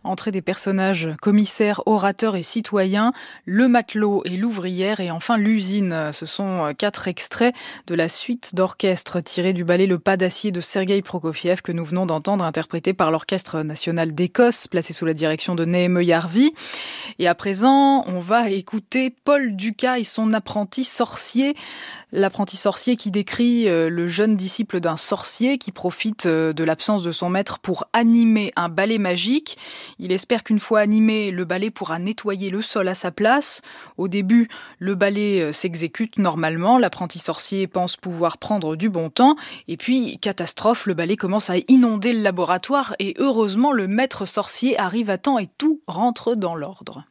Entrée des personnages commissaires, orateurs et citoyens, le matelot et l'ouvrière et enfin l'usine. Ce sont 4 extraits de la suite d'orchestre tirés du ballet Le Pas d'acier de Sergueï Prokofiev que nous venons d'entendre, interprété par l'Orchestre national d'Écosse, placé sous la direction de Neeme Järvi. Et à présent, on va écouter Paul Dukas et son apprenti sorcier. L'apprenti sorcier qui décrit le jeune disciple d'un sorcier qui profite de l'absence de son maître pour animer un balai magique. Il espère qu'une fois animé, le balai pourra nettoyer le sol à sa place. Au début, le balai s'exécute normalement. L'apprenti sorcier pense pouvoir prendre du bon temps. Et puis, catastrophe, le balai commence à inonder le laboratoire et heureusement, le maître sorcier arrive à temps et tout rentre dans l'ordre.